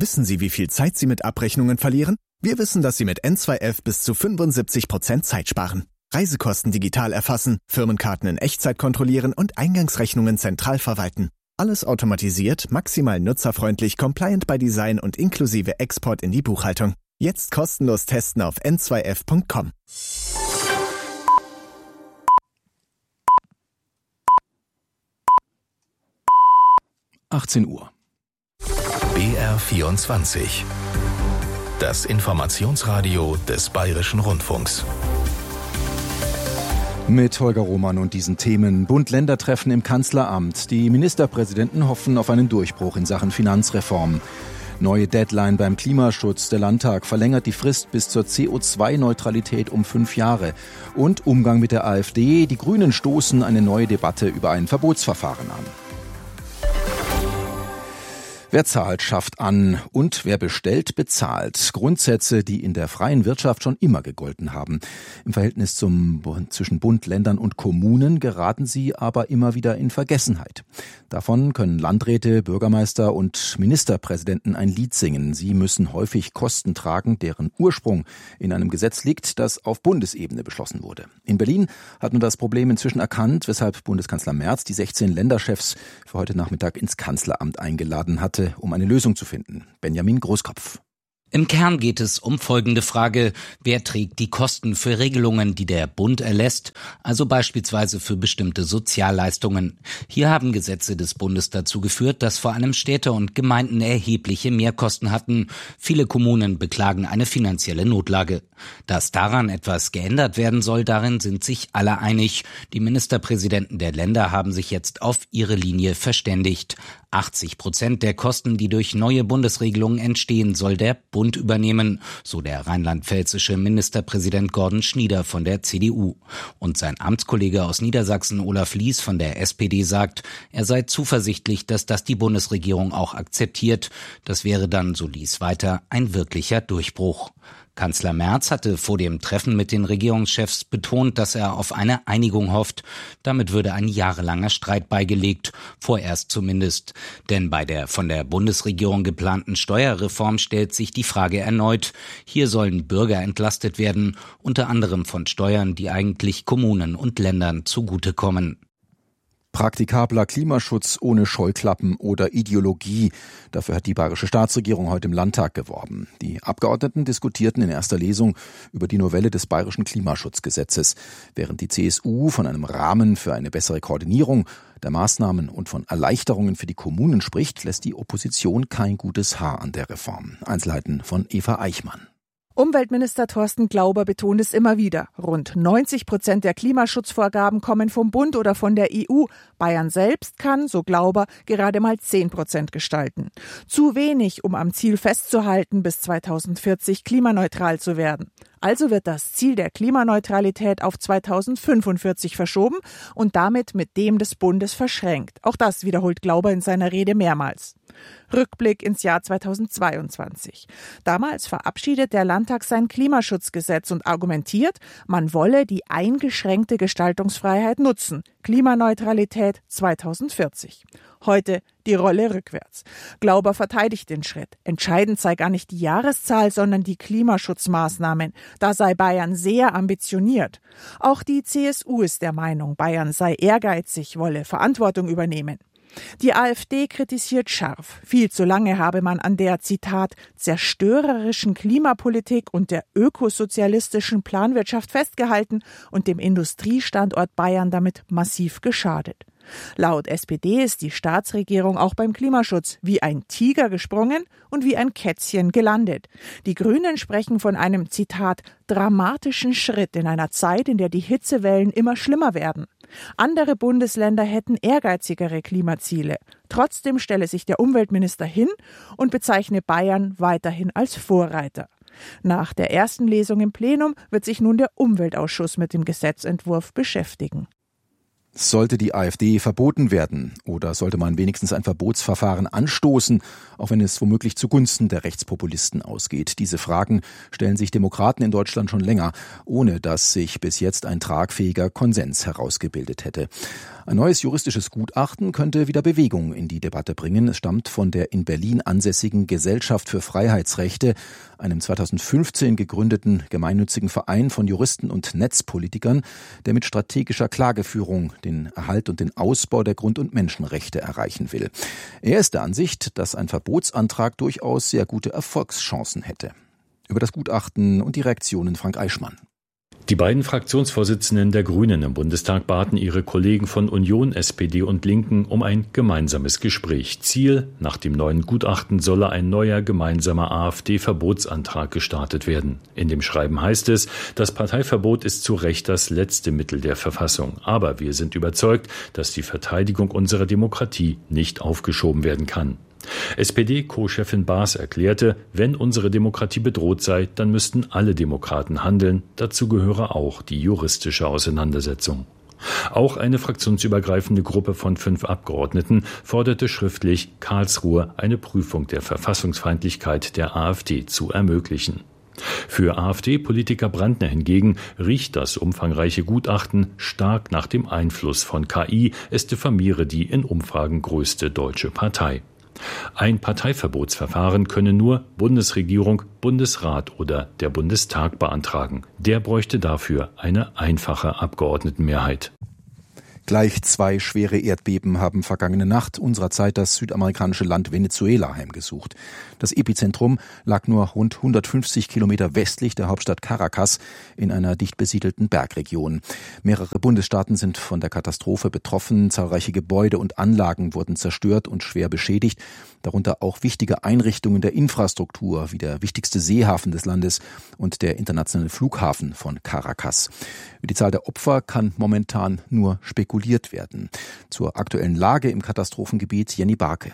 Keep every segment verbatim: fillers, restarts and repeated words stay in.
Wissen Sie, wie viel Zeit Sie mit Abrechnungen verlieren? Wir wissen, dass Sie mit N zwei F bis zu fünfundsiebzig Prozent Zeit sparen. Reisekosten digital erfassen, Firmenkarten in Echtzeit kontrollieren und Eingangsrechnungen zentral verwalten. Alles automatisiert, maximal nutzerfreundlich, compliant by Design und inklusive Export in die Buchhaltung. Jetzt kostenlos testen auf n zwei f punkt com. achtzehn Uhr. B R vierundzwanzig. Das Informationsradio des Bayerischen Rundfunks. Mit Holger Roman und diesen Themen. Bund-Länder-Treffen im Kanzleramt. Die Ministerpräsidenten hoffen auf einen Durchbruch in Sachen Finanzreform. Neue Deadline beim Klimaschutz. Der Landtag verlängert die Frist bis zur C O zwei Neutralität um fünf Jahre. Und Umgang mit der AfD. Die Grünen stoßen eine neue Debatte über ein Verbotsverfahren an. Wer zahlt, schafft an und wer bestellt, bezahlt. Grundsätze, die in der freien Wirtschaft schon immer gegolten haben. Im Verhältnis zum, zwischen Bund, Ländern und Kommunen geraten sie aber immer wieder in Vergessenheit. Davon können Landräte, Bürgermeister und Ministerpräsidenten ein Lied singen. Sie müssen häufig Kosten tragen, deren Ursprung in einem Gesetz liegt, das auf Bundesebene beschlossen wurde. In Berlin hat man das Problem inzwischen erkannt, weshalb Bundeskanzler Merz die sechzehn Länderchefs für heute Nachmittag ins Kanzleramt eingeladen hatte, um eine Lösung zu finden. Benjamin Großkopf. Im Kern geht es um folgende Frage: Wer trägt die Kosten für Regelungen, die der Bund erlässt, also beispielsweise für bestimmte Sozialleistungen? Hier haben Gesetze des Bundes dazu geführt, dass vor allem Städte und Gemeinden erhebliche Mehrkosten hatten. Viele Kommunen beklagen eine finanzielle Notlage. Dass daran etwas geändert werden soll, darin sind sich alle einig. Die Ministerpräsidenten der Länder haben sich jetzt auf ihre Linie verständigt. achtzig Prozent der Kosten, die durch neue Bundesregelungen entstehen, soll der Bund übernehmen, so der rheinland-pfälzische Ministerpräsident Gordon Schnieder von der C D U. Und sein Amtskollege aus Niedersachsen Olaf Lies von der S P D sagt, er sei zuversichtlich, dass das die Bundesregierung auch akzeptiert. Das wäre dann, so Lies weiter, ein wirklicher Durchbruch. Kanzler Merz hatte vor dem Treffen mit den Regierungschefs betont, dass er auf eine Einigung hofft. Damit würde ein jahrelanger Streit beigelegt, vorerst zumindest. Denn bei der von der Bundesregierung geplanten Steuerreform stellt sich die Frage erneut. Hier sollen Bürger entlastet werden, unter anderem von Steuern, die eigentlich Kommunen und Ländern zugutekommen. Praktikabler Klimaschutz ohne Scheuklappen oder Ideologie. Dafür hat die bayerische Staatsregierung heute im Landtag geworben. Die Abgeordneten diskutierten in erster Lesung über die Novelle des bayerischen Klimaschutzgesetzes. Während die C S U von einem Rahmen für eine bessere Koordinierung der Maßnahmen und von Erleichterungen für die Kommunen spricht, lässt die Opposition kein gutes Haar an der Reform. Einzelheiten von Eva Eichmann. Umweltminister Thorsten Glauber betont es immer wieder. Rund neunzig Prozent der Klimaschutzvorgaben kommen vom Bund oder von der E U. Bayern selbst kann, so Glauber, gerade mal zehn Prozent gestalten. Zu wenig, um am Ziel festzuhalten, bis zweitausendvierzig klimaneutral zu werden. Also wird das Ziel der Klimaneutralität auf zweitausendfünfundvierzig verschoben und damit mit dem des Bundes verschränkt. Auch das wiederholt Glauber in seiner Rede mehrmals. Rückblick ins Jahr zweitausendzweiundzwanzig. Damals verabschiedet der Landtag sein Klimaschutzgesetz und argumentiert, man wolle die eingeschränkte Gestaltungsfreiheit nutzen. Klimaneutralität zweitausendvierzig. Heute die Rolle rückwärts. Glauber verteidigt den Schritt. Entscheidend sei gar nicht die Jahreszahl, sondern die Klimaschutzmaßnahmen. Da sei Bayern sehr ambitioniert. Auch die C S U ist der Meinung, Bayern sei ehrgeizig, wolle Verantwortung übernehmen. Die AfD kritisiert scharf. Viel zu lange habe man an der, Zitat, zerstörerischen Klimapolitik und der ökosozialistischen Planwirtschaft festgehalten und dem Industriestandort Bayern damit massiv geschadet. Laut S P D ist die Staatsregierung auch beim Klimaschutz wie ein Tiger gesprungen und wie ein Kätzchen gelandet. Die Grünen sprechen von einem, Zitat, dramatischen Schritt in einer Zeit, in der die Hitzewellen immer schlimmer werden. Andere Bundesländer hätten ehrgeizigere Klimaziele. Trotzdem stelle sich der Umweltminister hin und bezeichne Bayern weiterhin als Vorreiter. Nach der ersten Lesung im Plenum wird sich nun der Umweltausschuss mit dem Gesetzentwurf beschäftigen. Sollte die AfD verboten werden oder sollte man wenigstens ein Verbotsverfahren anstoßen, auch wenn es womöglich zugunsten der Rechtspopulisten ausgeht? Diese Fragen stellen sich Demokraten in Deutschland schon länger, ohne dass sich bis jetzt ein tragfähiger Konsens herausgebildet hätte. Ein neues juristisches Gutachten könnte wieder Bewegung in die Debatte bringen. Es stammt von der in Berlin ansässigen Gesellschaft für Freiheitsrechte, einem zweitausendfünfzehn gegründeten gemeinnützigen Verein von Juristen und Netzpolitikern, der mit strategischer Klageführung den Erhalt und den Ausbau der Grund- und Menschenrechte erreichen will. Er ist der Ansicht, dass ein Verbotsantrag durchaus sehr gute Erfolgschancen hätte. Über das Gutachten und die Reaktionen Frank Eichmann. Die beiden Fraktionsvorsitzenden der Grünen im Bundestag baten ihre Kollegen von Union, S P D und Linken um ein gemeinsames Gespräch. Ziel: Nach dem neuen Gutachten solle ein neuer gemeinsamer AfD-Verbotsantrag gestartet werden. In dem Schreiben heißt es, das Parteiverbot ist zu Recht das letzte Mittel der Verfassung. Aber wir sind überzeugt, dass die Verteidigung unserer Demokratie nicht aufgeschoben werden kann. S P D-Co-Chefin Baas erklärte, wenn unsere Demokratie bedroht sei, dann müssten alle Demokraten handeln. Dazu gehöre auch die juristische Auseinandersetzung. Auch eine fraktionsübergreifende Gruppe von fünf Abgeordneten forderte schriftlich, Karlsruhe eine Prüfung der Verfassungsfeindlichkeit der AfD zu ermöglichen. Für AfD-Politiker Brandner hingegen riecht das umfangreiche Gutachten stark nach dem Einfluss von K I. Es diffamiere die in Umfragen größte deutsche Partei. Ein Parteiverbotsverfahren könne nur Bundesregierung, Bundesrat oder der Bundestag beantragen. Der bräuchte dafür eine einfache Abgeordnetenmehrheit. Gleich zwei schwere Erdbeben haben vergangene Nacht unserer Zeit das südamerikanische Land Venezuela heimgesucht. Das Epizentrum lag nur rund hundertfünfzig Kilometer westlich der Hauptstadt Caracas in einer dicht besiedelten Bergregion. Mehrere Bundesstaaten sind von der Katastrophe betroffen. Zahlreiche Gebäude und Anlagen wurden zerstört und schwer beschädigt. Darunter auch wichtige Einrichtungen der Infrastruktur, wie der wichtigste Seehafen des Landes und der internationale Flughafen von Caracas. Über die Zahl der Opfer kann momentan nur spekuliert werden. Zur aktuellen Lage im Katastrophengebiet Jenny Barke.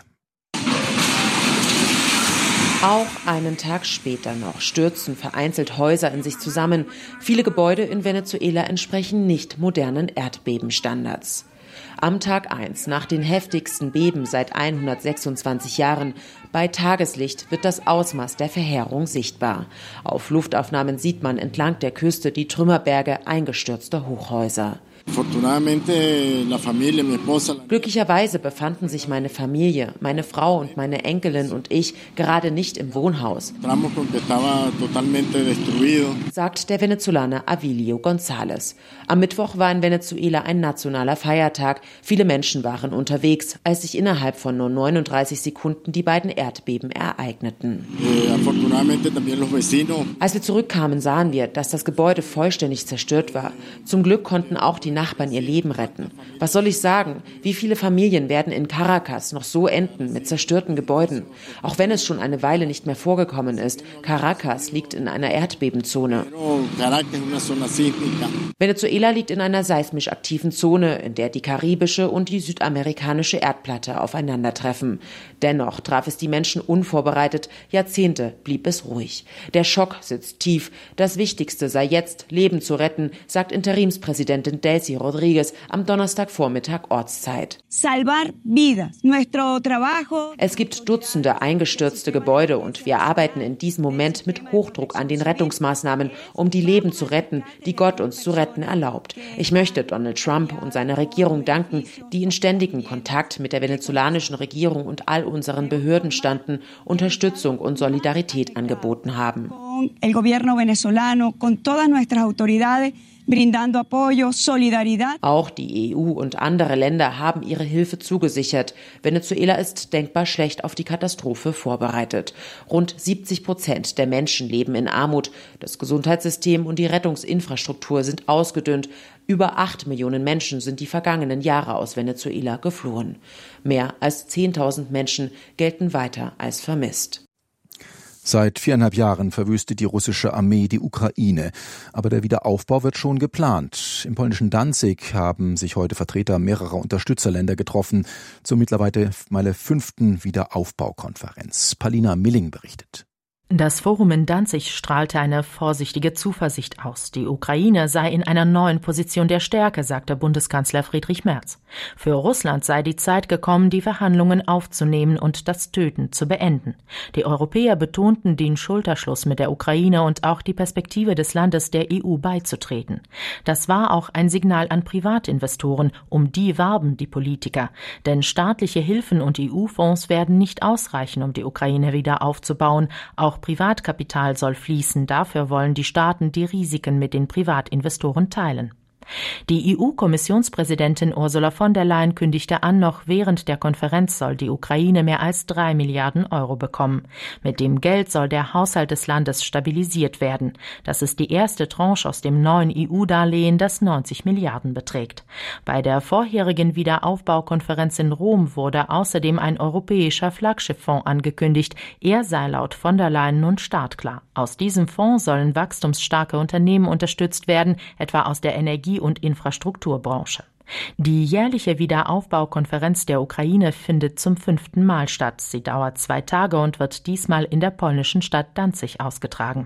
Auch einen Tag später noch stürzen vereinzelt Häuser in sich zusammen. Viele Gebäude in Venezuela entsprechen nicht modernen Erdbebenstandards. Am Tag eins, nach den heftigsten Beben seit hundertsechsundzwanzig Jahren, bei Tageslicht wird das Ausmaß der Verheerung sichtbar. Auf Luftaufnahmen sieht man entlang der Küste die Trümmerberge eingestürzter Hochhäuser. Glücklicherweise befanden sich meine Familie, meine Frau und meine Enkelin und ich gerade nicht im Wohnhaus, sagt der Venezolaner Avilio González. Am Mittwoch war in Venezuela ein nationaler Feiertag. Viele Menschen waren unterwegs, als sich innerhalb von nur neununddreißig Sekunden die beiden Erdbeben ereigneten. Als wir zurückkamen, sahen wir, dass das Gebäude vollständig zerstört war. Zum Glück konnten auch die Nachbarn ihr Leben retten. Was soll ich sagen? Wie viele Familien werden in Caracas noch so enden mit zerstörten Gebäuden? Auch wenn es schon eine Weile nicht mehr vorgekommen ist, Caracas liegt in einer Erdbebenzone. Venezuela liegt in einer seismisch aktiven Zone, in der die karibische und die südamerikanische Erdplatte aufeinandertreffen. Dennoch traf es die Menschen unvorbereitet. Jahrzehnte blieb es ruhig. Der Schock sitzt tief. Das Wichtigste sei jetzt, Leben zu retten, sagt Interimspräsidentin Delcy Rodriguez am Donnerstagvormittag Ortszeit. Salvar vidas. Nuestro trabajo. Es gibt Dutzende eingestürzte Gebäude und wir arbeiten in diesem Moment mit Hochdruck an den Rettungsmaßnahmen, um die Leben zu retten, die Gott uns zu retten erlaubt. Ich möchte Donald Trump und seiner Regierung danken, die in ständigem Kontakt mit der venezolanischen Regierung und all unseren Behörden standen, Unterstützung und Solidarität angeboten haben. El gobierno venezolano con todas nuestras autoridades brindando apoyo, solidaridad. Auch die E U und andere Länder haben ihre Hilfe zugesichert. Venezuela ist denkbar schlecht auf die Katastrophe vorbereitet. Rund siebzig Prozent der Menschen leben in Armut. Das Gesundheitssystem und die Rettungsinfrastruktur sind ausgedünnt. Über acht Millionen Menschen sind die vergangenen Jahre aus Venezuela geflohen. Mehr als zehntausend Menschen gelten weiter als vermisst. Seit viereinhalb Jahren verwüstet die russische Armee die Ukraine. Aber der Wiederaufbau wird schon geplant. Im polnischen Danzig haben sich heute Vertreter mehrerer Unterstützerländer getroffen zur mittlerweile fünften Wiederaufbaukonferenz. Palina Milling berichtet. Das Forum in Danzig strahlte eine vorsichtige Zuversicht aus. Die Ukraine sei in einer neuen Position der Stärke, sagte Bundeskanzler Friedrich Merz. Für Russland sei die Zeit gekommen, die Verhandlungen aufzunehmen und das Töten zu beenden. Die Europäer betonten den Schulterschluss mit der Ukraine und auch die Perspektive des Landes der E U beizutreten. Das war auch ein Signal an Privatinvestoren, um die warben die Politiker. Denn staatliche Hilfen und E U-Fonds werden nicht ausreichen, um die Ukraine wieder aufzubauen. Auch Privatkapital soll fließen, dafür wollen die Staaten die Risiken mit den Privatinvestoren teilen. Die E U-Kommissionspräsidentin Ursula von der Leyen kündigte an, noch während der Konferenz soll die Ukraine mehr als drei Milliarden Euro bekommen. Mit dem Geld soll der Haushalt des Landes stabilisiert werden. Das ist die erste Tranche aus dem neuen E U-Darlehen, das neunzig Milliarden beträgt. Bei der vorherigen Wiederaufbaukonferenz in Rom wurde außerdem ein europäischer Flaggschifffonds angekündigt. Er sei laut von der Leyen nun startklar. Aus diesem Fonds sollen wachstumsstarke Unternehmen unterstützt werden, etwa aus der Energie- und Infrastrukturbranche. Die jährliche Wiederaufbaukonferenz der Ukraine findet zum fünften Mal statt. Sie dauert zwei Tage und wird diesmal in der polnischen Stadt Danzig ausgetragen.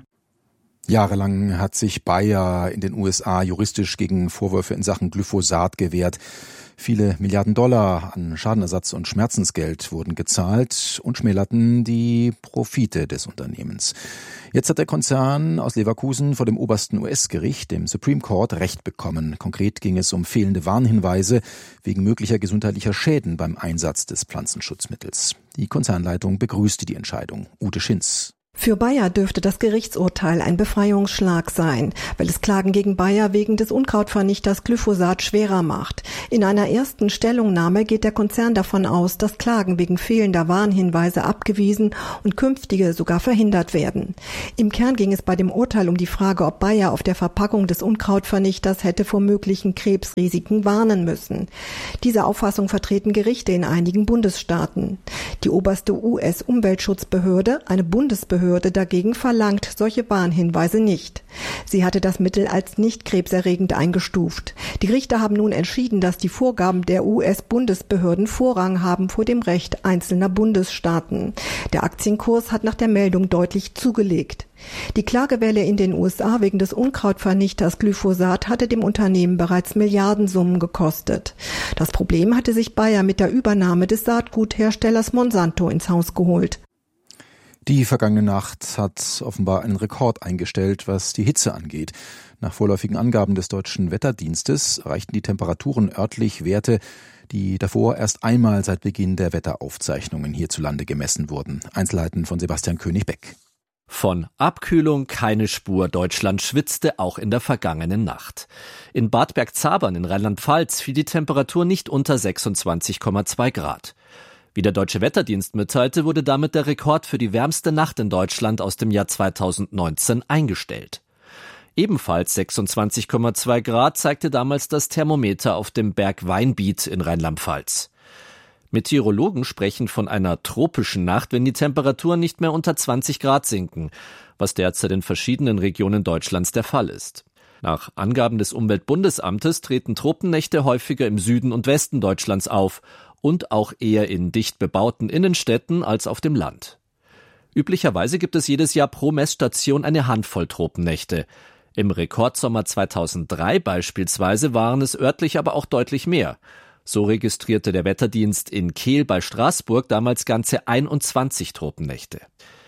Jahrelang hat sich Bayer in den U S A juristisch gegen Vorwürfe in Sachen Glyphosat gewehrt. Viele Milliarden Dollar an Schadenersatz und Schmerzensgeld wurden gezahlt und schmälerten die Profite des Unternehmens. Jetzt hat der Konzern aus Leverkusen vor dem obersten U S-Gericht, dem Supreme Court, Recht bekommen. Konkret ging es um fehlende Warnhinweise wegen möglicher gesundheitlicher Schäden beim Einsatz des Pflanzenschutzmittels. Die Konzernleitung begrüßte die Entscheidung. Ute Schinz. Für Bayer dürfte das Gerichtsurteil ein Befreiungsschlag sein, weil es Klagen gegen Bayer wegen des Unkrautvernichters Glyphosat schwerer macht. In einer ersten Stellungnahme geht der Konzern davon aus, dass Klagen wegen fehlender Warnhinweise abgewiesen und künftige sogar verhindert werden. Im Kern ging es bei dem Urteil um die Frage, ob Bayer auf der Verpackung des Unkrautvernichters hätte vor möglichen Krebsrisiken warnen müssen. Diese Auffassung vertreten Gerichte in einigen Bundesstaaten. Die oberste U S-Umweltschutzbehörde, eine Bundesbehörde, dagegen verlangt solche Warnhinweise nicht. Sie hatte das Mittel als nicht krebserregend eingestuft. Die Richter haben nun entschieden, dass die Vorgaben der U S-Bundesbehörden Vorrang haben vor dem Recht einzelner Bundesstaaten. Der Aktienkurs hat nach der Meldung deutlich zugelegt. Die Klagewelle in den U S A wegen des Unkrautvernichters Glyphosat hatte dem Unternehmen bereits Milliardensummen gekostet. Das Problem hatte sich Bayer mit der Übernahme des Saatgutherstellers Monsanto ins Haus geholt. Die vergangene Nacht hat offenbar einen Rekord eingestellt, was die Hitze angeht. Nach vorläufigen Angaben des Deutschen Wetterdienstes erreichten die Temperaturen örtlich Werte, die davor erst einmal seit Beginn der Wetteraufzeichnungen hierzulande gemessen wurden. Einzelheiten von Sebastian König-Beck. Von Abkühlung keine Spur. Deutschland schwitzte auch in der vergangenen Nacht. In Bad Bergzabern in Rheinland-Pfalz fiel die Temperatur nicht unter sechsundzwanzig Komma zwei Grad. Wie der Deutsche Wetterdienst mitteilte, wurde damit der Rekord für die wärmste Nacht in Deutschland aus dem Jahr zweitausendneunzehn eingestellt. Ebenfalls sechsundzwanzig Komma zwei Grad zeigte damals das Thermometer auf dem Berg Weinbiet in Rheinland-Pfalz. Meteorologen sprechen von einer tropischen Nacht, wenn die Temperaturen nicht mehr unter zwanzig Grad sinken, was derzeit in verschiedenen Regionen Deutschlands der Fall ist. Nach Angaben des Umweltbundesamtes treten Tropennächte häufiger im Süden und Westen Deutschlands auf und auch eher in dicht bebauten Innenstädten als auf dem Land. Üblicherweise gibt es jedes Jahr pro Messstation eine Handvoll Tropennächte. Im Rekordsommer zweitausenddrei beispielsweise waren es örtlich aber auch deutlich mehr. So registrierte der Wetterdienst in Kehl bei Straßburg damals ganze einundzwanzig Tropennächte.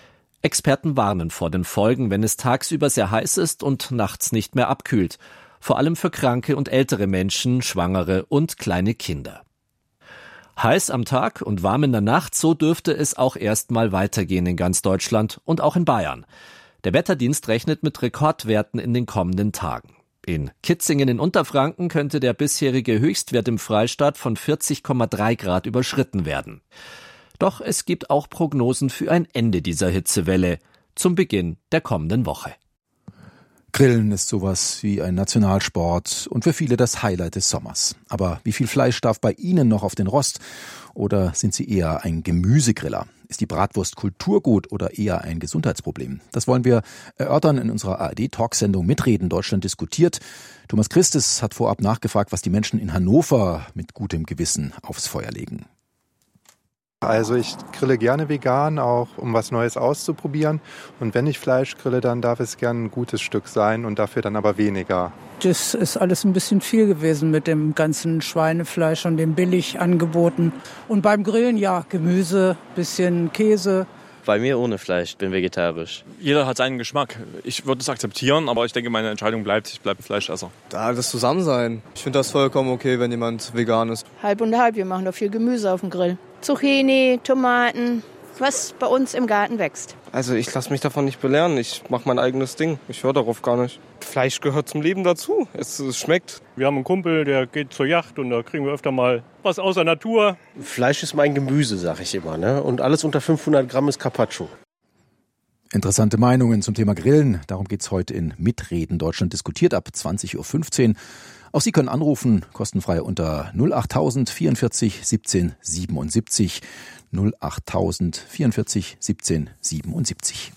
Experten warnen vor den Folgen, wenn es tagsüber sehr heiß ist und nachts nicht mehr abkühlt. Vor allem für kranke und ältere Menschen, Schwangere und kleine Kinder. Heiß am Tag und warm in der Nacht, so dürfte es auch erstmal weitergehen in ganz Deutschland und auch in Bayern. Der Wetterdienst rechnet mit Rekordwerten in den kommenden Tagen. In Kitzingen in Unterfranken könnte der bisherige Höchstwert im Freistaat von vierzig Komma drei Grad überschritten werden. Doch es gibt auch Prognosen für ein Ende dieser Hitzewelle zum Beginn der kommenden Woche. Grillen ist sowas wie ein Nationalsport und für viele das Highlight des Sommers. Aber wie viel Fleisch darf bei Ihnen noch auf den Rost? Oder sind Sie eher ein Gemüsegriller? Ist die Bratwurst Kulturgut oder eher ein Gesundheitsproblem? Das wollen wir erörtern in unserer A R D-Talksendung Mitreden Deutschland diskutiert. Thomas Christes hat vorab nachgefragt, was die Menschen in Hannover mit gutem Gewissen aufs Feuer legen. Also ich grille gerne vegan, auch um was Neues auszuprobieren. Und wenn ich Fleisch grille, dann darf es gern ein gutes Stück sein und dafür dann aber weniger. Das ist alles ein bisschen viel gewesen mit dem ganzen Schweinefleisch und den Billigangeboten. Und beim Grillen, ja, Gemüse, bisschen Käse. Bei mir ohne Fleisch, bin vegetarisch. Jeder hat seinen Geschmack. Ich würde es akzeptieren, aber ich denke, meine Entscheidung bleibt, ich bleibe Fleischesser. Da das Zusammensein. Ich finde das vollkommen okay, wenn jemand vegan ist. Halb und halb, wir machen doch viel Gemüse auf dem Grill. Zucchini, Tomaten, was bei uns im Garten wächst. Also ich lasse mich davon nicht belehren, ich mache mein eigenes Ding, ich höre darauf gar nicht. Fleisch gehört zum Leben dazu, es, es schmeckt. Wir haben einen Kumpel, der geht zur Yacht und da kriegen wir öfter mal was aus der Natur. Fleisch ist mein Gemüse, sag ich immer, ne? Und alles unter fünfhundert Gramm ist Carpaccio. Interessante Meinungen zum Thema Grillen, darum geht's heute in Mitreden. Deutschland diskutiert ab zwanzig Uhr fünfzehn. Auch Sie können anrufen, kostenfrei unter null achttausend vierundvierzig siebzehn siebenundsiebzig. null achttausend vierundvierzig siebzehn siebenundsiebzig.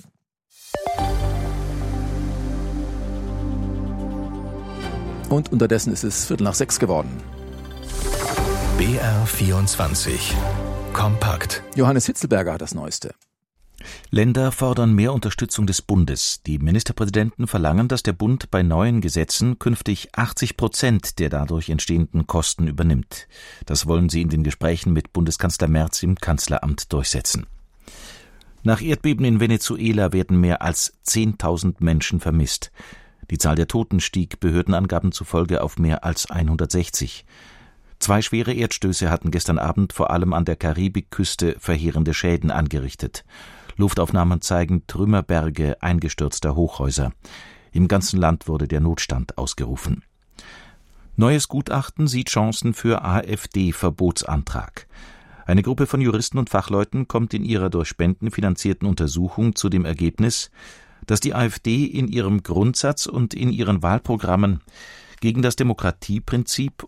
Und unterdessen ist es Viertel nach sechs geworden. B R vierundzwanzig. Kompakt. Johannes Hitzelberger hat das Neueste. Länder fordern mehr Unterstützung des Bundes. Die Ministerpräsidenten verlangen, dass der Bund bei neuen Gesetzen künftig achtzig Prozent der dadurch entstehenden Kosten übernimmt. Das wollen sie in den Gesprächen mit Bundeskanzler Merz im Kanzleramt durchsetzen. Nach Erdbeben in Venezuela werden mehr als zehntausend Menschen vermisst. Die Zahl der Toten stieg Behördenangaben zufolge auf mehr als hundertsechzig. Zwei schwere Erdstöße hatten gestern Abend vor allem an der Karibikküste verheerende Schäden angerichtet. Luftaufnahmen zeigen Trümmerberge eingestürzter Hochhäuser. Im ganzen Land wurde der Notstand ausgerufen. Neues Gutachten sieht Chancen für AfD-Verbotsantrag. Eine Gruppe von Juristen und Fachleuten kommt in ihrer durch Spenden finanzierten Untersuchung zu dem Ergebnis, dass die AfD in ihrem Grundsatz und in ihren Wahlprogrammen gegen das Demokratieprinzip